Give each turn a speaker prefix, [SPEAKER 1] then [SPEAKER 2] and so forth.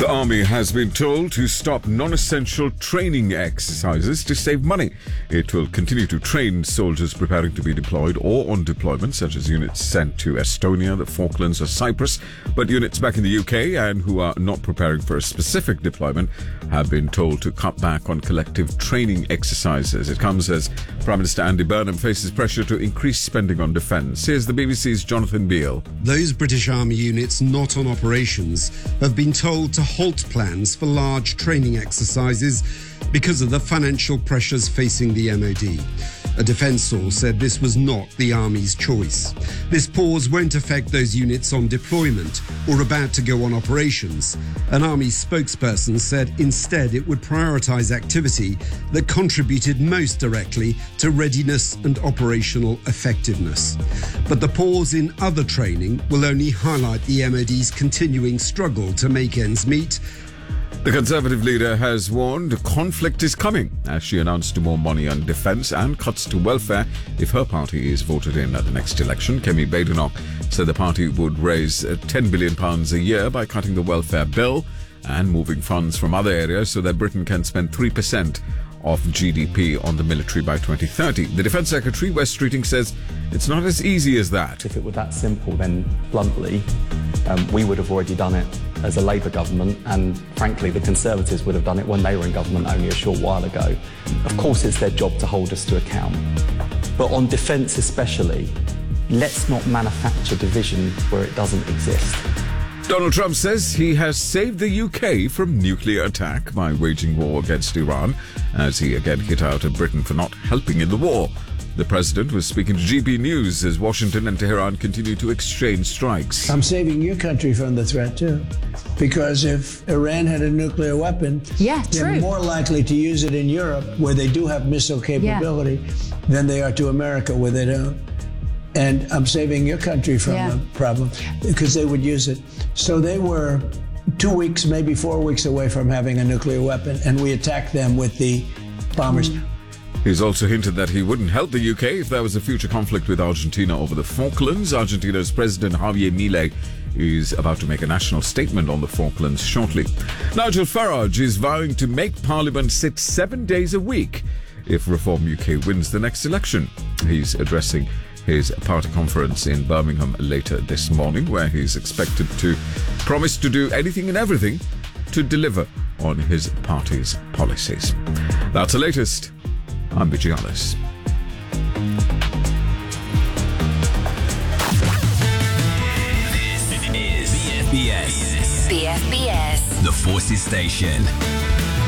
[SPEAKER 1] The army has been told to stop non-essential training exercises to save money. It will continue to train soldiers preparing to be deployed or on deployment, such as units sent to Estonia, the Falklands or Cyprus. But units back in the UK and who are not preparing for a specific deployment have been told to cut back on collective training exercises. It comes as Prime Minister Andy Burnham faces pressure to increase spending on defence. Here's the BBC's Jonathan Beale.
[SPEAKER 2] Those British Army units not on operations have been told to halt plans for large training exercises because of the financial pressures facing the MOD. A defence source said this was not the Army's choice. This pause won't affect those units on deployment or about to go on operations. An Army spokesperson said instead it would prioritise activity that contributed most directly to readiness and operational effectiveness. But the pause in other training will only highlight the MOD's continuing struggle to make ends meet.
[SPEAKER 1] The Conservative leader has warned conflict is coming as she announced more money on defence and cuts to welfare if her party is voted in at the next election. Kemi Badenoch said the party would raise £10 billion a year by cutting the welfare bill and moving funds from other areas so that Britain can spend 3% of GDP on the military by 2030. The Defence Secretary, Wes Streeting, says it's not as easy as that.
[SPEAKER 3] If it were that simple, then bluntly, we would have already done it as a Labour government, and frankly the Conservatives would have done it when they were in government only a short while ago. Of course it's their job to hold us to account, but on defence especially, let's not manufacture division where it doesn't exist.
[SPEAKER 1] Donald Trump says he has saved the UK from nuclear attack by waging war against Iran, as he again hit out at Britain for not helping in the war. The president was speaking to GB News as Washington and Tehran continue to exchange strikes.
[SPEAKER 4] I'm saving your country from the threat too, because if Iran had a nuclear weapon, they're more likely to use it in Europe, where they do have missile capability, than they are to America, where they don't. And I'm saving your country from the problem, because they would use it. So they were 2 weeks, maybe 4 weeks away from having a nuclear weapon, and we attacked them with the bombers.
[SPEAKER 1] He's also hinted that he wouldn't help the UK if there was a future conflict with Argentina over the Falklands. Argentina's President Javier Milei is about to make a national statement on the Falklands shortly. Nigel Farage is vowing to make Parliament sit 7 days a week if Reform UK wins the next election. He's addressing his party conference in Birmingham later this morning, where he's expected to promise to do anything and everything to deliver on his party's policies. That's the latest. I'm Vijay Alice.
[SPEAKER 5] This is BFBS. The Forces Station.